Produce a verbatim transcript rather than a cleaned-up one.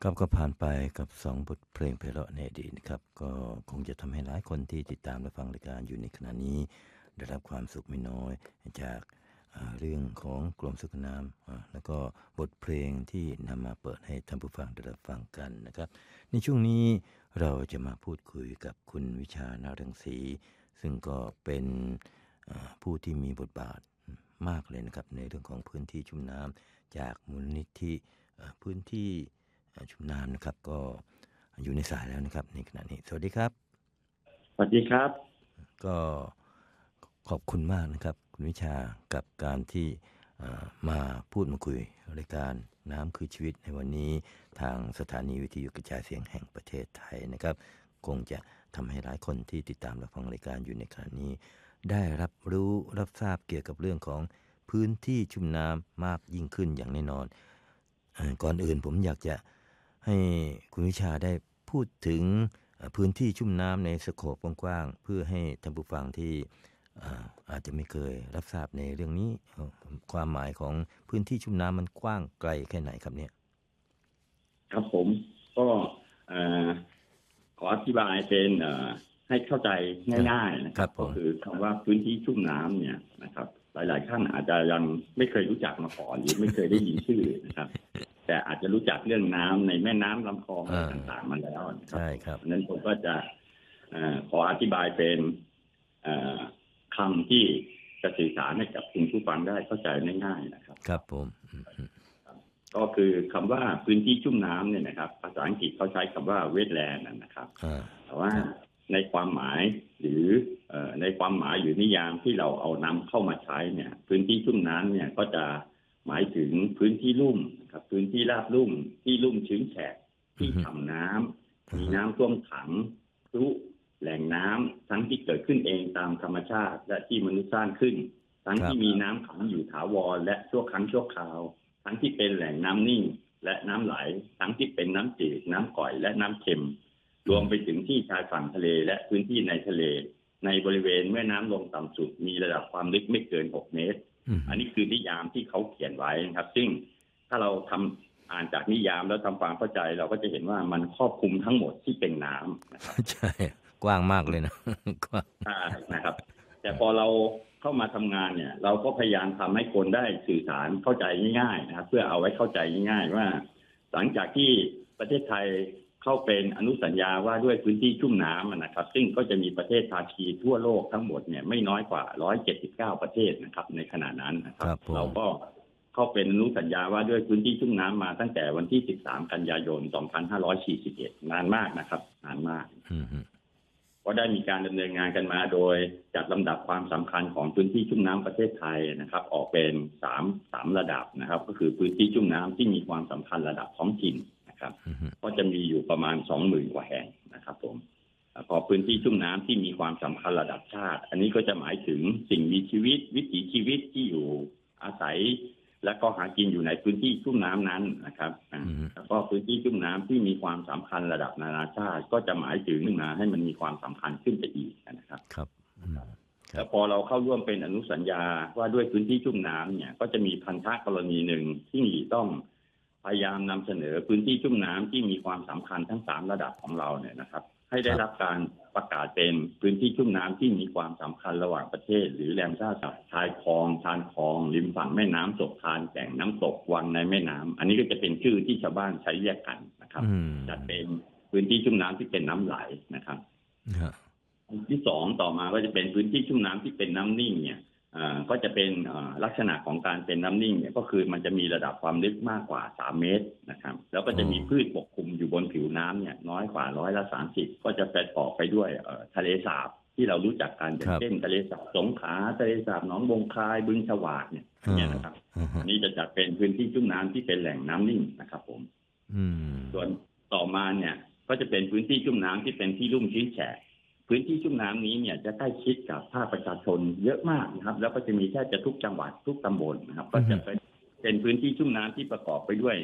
ครับก็ผ่านไปกับสองบทเพลงไพเราะในอดีตนะครับก็คงจะทำให้หลายคนที่ติดตามและฟังรายการอยู่ในขณะนี้ได้รับความสุขไม่น้อยจากเรื่องของกรมสุขน้ำแล้วก็บทเพลงที่นำมาเปิดให้ท่านผู้ฟังได้รับฟังกันนะครับในช่วงนี้เราจะมาพูดคุยกับคุณวิชานารังสีซึ่งก็เป็นผู้ที่มีบทบาทมากเลยนะครับในเรื่องของพื้นที่ชุ่มน้ำจากมูลนิธิพื้นที่ชุ่มน้ำนะครับก็อยู่ในสายแล้วนะครับในขณะนี้สวัสดีครับสวัสดีครับก็ขอบคุณมากนะครับคุณวิชากับการที่มาพูดมาคุยรายการน้ำคือชีวิตในวันนี้ทางสถานีวิทยุกระจายเสียงแห่งประเทศไทยนะครับคงจะทำให้หลายคนที่ติดตามและฟังรายการอยู่ในขณะนี้ได้รับรู้รับทราบเกี่ยวกับเรื่องของพื้นที่ชุ่มน้ำมากยิ่งขึ้นอย่างแน่นอนก่อนอื่นผมอยากจะให้คุณวิชาได้พูดถึงพื้นที่ชุ่มน้ำในสโคปกว้างๆเพื่อให้ท่านผู้ฟังที่อาจจะไม่เคยรับทราบในเรื่องนี้ความหมายของพื้นที่ชุ่มน้ำมันกว้างไกลแค่ไหนครับเนี่ยครับผมก็ขออธิบายเป็นให้เข้าใจง่ายๆนะครับก็คือคำว่าพื้นที่ชุ่มน้ำเนี่ยนะครับหลายๆท่านอาจจะยังไม่เคยรู้จักมาก่อนหรือไม่เคยได้ยินชื่อนะครับแต่อาจจะรู้จักเรื่องน้ำในแม่น้ำลำคลองต่างๆมาแล้วนะครับใช่ครับนั้นผมก็จะขออธิบายเป็นคำที่จะสื่อสารให้กับคุณผู้ฟังได้เข้าใจง่ายๆนะครับครับผมก็คือคำว่าพื้นที่ชุ่มน้ำเนี่ยนะครับภาษาอังกฤษเขาใช้คำว่า wetland นะครับแต่ว่าในความหมายหรือในความหมายหรือนิยามที่เราเอานำเข้ามาใช้เนี่ยพื้นที่ชุ่มน้ำเนี่ยก็จะหมายถึงพื้นที่ลุ่มครับพื้นที่ราบลุ่มที่ลุ่มชื้นแฉะที่ฉ่ำน้ำมีน้ำท่วมขังพลุแหล่งน้ำทั้งที่เกิดขึ้นเองตามธรรมชาติและที่มนุษย์สร้างขึ้นทั้งที่มีน้ำขังอยู่ถาวรและชั่วครั้งชั่วคราวทั้งที่เป็นแหล่งน้ำนิ่งและน้ำไหลทั้งที่เป็นน้ำจืดน้ำก่อยและน้ำเค็มรวมไปถึงที่ชายฝั่งทะเลและพื้นที่ในทะเลในบริเวณแม่น้ำลงต่ำสุดมีระดับความลึกไม่เกินหกเมตรอันนี้คือนิยามที่เขาเขียนไว้นะครับซึ่งถ้าเราทำอ่านจากนิยามแล้วทำความเข้าใจเราก็จะเห็นว่ามันครอบคลุมทั้งหมดที่เป็นน้ำนะครับใช่กว้างมากเลยนะกว้างนะครับแต่พอเราเข้ามาทำงานเนี่ยเราก็พยายามทำให้คนได้สื่อสารเข้าใจง่ายๆนะครับเพื่อเอาไว้เข้าใจง่ายๆว่าหลังจากที่ประเทศไทยเข้าเป็นอนุสัญญาว่าด้วยพื้นที่ชุ่มน้ำนะครับซึ่งก็จะมีประเทศภาคีทั่วโลกทั้งหมดเนี่ยไม่น้อยกว่าหนึ่งร้อยเจ็ดสิบเก้าประเทศนะครับในขณะนั้นนะครับเราก็เข้าเป็นอนุสัญญาว่าด้วยพื้นที่ชุ่มน้ำมาตั้งแต่วันที่สิบสามกันยายนสองพันห้าร้อยสี่สิบเอ็ดนานมากนะครับนานมากก็ได้มีการดำเนินงานกันมาโดยจัดลำดับความสำคัญของพื้นที่ชุ่มน้ำประเทศไทยนะครับออกเป็นสาม สามระดับนะครับก็คือพื้นที่ชุ่มน้ำที่มีความสำคัญระดับท้องถิ่นนะครับก็จะมีอยู่ประมาณ สองหมื่น กว่าแห่งนะครับผมพอพื้นที่ชุ่มน้ำที่มีความสำคัญระดับชาติอันนี้ก็จะหมายถึงสิ่งมีชีวิตวิถีชีวิตที่อยู่อาศัยและก็หากินอยู่ในพื้นที่ชุ่มน้ำนั้นนะครับแล้วก็พื้นที่ชุ่มน้ำที่มีความสำคัญระดับนานาชาติก็จะหมายถึงมาให้มันมีความสำคัญขึ้นไปอีกนะครับครับแต่พอเราเข้าร่วมเป็นอนุสัญญาว่าด้วยพื้นที่ชุ่มน้ำเนี่ยก็จะมีพันธะกรณีหนึ่งที่ต้องพยายามนำเสนอพื้นที่ชุ่มน้ำที่มีความสำคัญทั้งสามระดับของเราเนี่ยนะครับให้ได้รับการประกาศเป็นพื้นที่ชุ่มน้ำที่มีความสำคัญระหว่างประเทศหรือแหล่งท่าสัตว์ชายคลองชานคลองริมฝั่งแม่น้ำศกทานแก่งน้ำตกวังในแม่น้ำอันนี้ก็จะเป็นชื่อที่ชาวบ้านใช้เรียกกันนะครับจัดเป็นพื้นที่ชุ่มน้ำที่เป็นน้ำไหลนะครับที่สองต่อมาก็จะเป็นพื้นที่ชุ่มน้ำที่เป็นน้ำนิ่งเนี่ยก็จะเป็นลักษณะของการเป็นน้ำนิ่งเนี่ยก็คือมันจะมีระดับความลึกมากกว่าสามเมตรนะครับแล้วก็จะมีพืชปกคลุมอยู่บนผิวน้ำเนี่ยน้อยกว่าร้อยละสามสิบก็จะประกอบไปด้วยทะเลสาบที่เรารู้จักกันอย่างเช่นทะเลสาบสงขลาทะเลสาบหนองบงคายบึงฉวากเนี่ยเนี่ยนะครับอันนี้จะจัดเป็นพื้นที่ชุ่มน้ำที่เป็นแหล่งน้ำนิ่งนะครับผมส่วนต่อมาเนี่ยก็จะเป็นพื้นที่ชุ่มน้ำที่เป็นที่ลุ่มชื้นแฉะพื้นที่ชุ่มน้ำนี้เนี่ยจะใกล้ชิดกับภาคประชาชนเยอะมากนะครับแล้วก็จะมีแทบจะทุกจังหวัดทุกตำบลนะครับก็จะเป็นพื้นที่ชุ่มน้ำที่ประกอบไปด้วย